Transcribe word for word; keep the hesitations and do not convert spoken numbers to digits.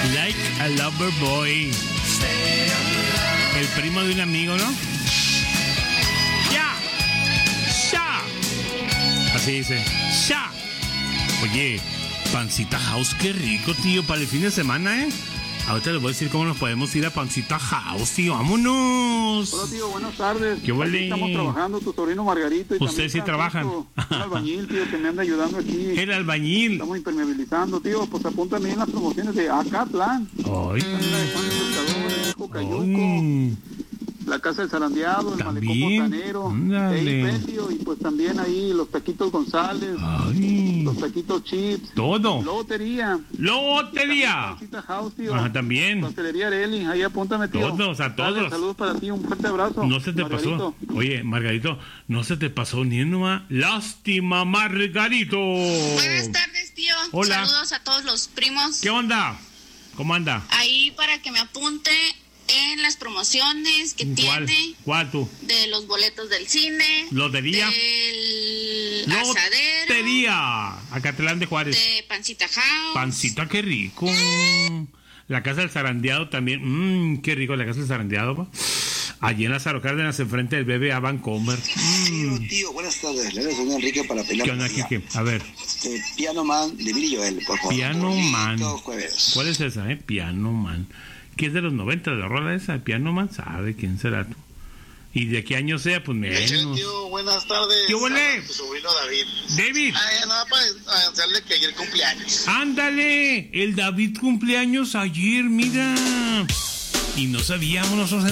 Like a Lover Boy. El primo de un amigo, ¿no? ¡Ya! ¡Ya! Así dice. ¡Ya! Oye, Pancita House, qué rico, tío, para el fin de semana, ¿eh? Ahorita les voy a decir cómo nos podemos ir a Pancita House, tío. ¡Vámonos! Hola, tío, buenas tardes. ¿Qué huele? Aquí estamos trabajando, tu sobrino Margarito. Y ¿Ustedes sí trabajan? Un albañil, tío, que me anda ayudando aquí. El albañil. Estamos impermeabilizando, tío. Pues apúntame en las promociones de Acatlán. Ay. También la de Juan el Pescador, el Cayuco, la Casa del Zarandeado, el También. Malecón Botanero. Ándale. Ahí, tío, y pues también ahí los taquitos González. Ay. Los taquitos Chips. Todo. Lotería. Lotería. Pancita House, tío. Ajá, también. Pastelería Areli, ahí apúntame, tío. Todos, a todos. Dale, saludos para ti, un fuerte abrazo. No se te Margarito. pasó. Oye, Margarito, no se te pasó ni una lástima, Margarito. Buenas tardes, tío. Hola. Saludos a todos los primos. ¿Qué onda? ¿Cómo anda? Ahí para que me apunte en las promociones que ¿Cuál? tiene ¿Cuál tú? de los boletos del cine, ¿Lotería? del asadero, Lotería. Acatlán de Juárez. de Pancita House. Pancita, qué rico. La Casa del Zarandeado también. Mmm, qué rico la Casa del Zarandeado, pa. Allí en Lázaro Cárdenas, enfrente del B B A Vancomer. Tío, tío, buenas tardes. Le doy a Enrique para pelear. ¿Qué onda, Kike? A ver. Eh, Piano Man de Billy Joel, por favor. Piano Bonito Man. Jueves. ¿Cuál es esa, eh? Piano Man. ¿Qué es de los noventa, la rola esa? Piano Man, ¿sabe quién será tú? Y de qué año sea, pues menos. Tío, buenas tardes. ¿Qué huele? A tu sobrino David. David. Ay, nada para anunciarle que ayer cumpleaños. Ándale, el David cumpleaños ayer, mira. Y no sabíamos nosotros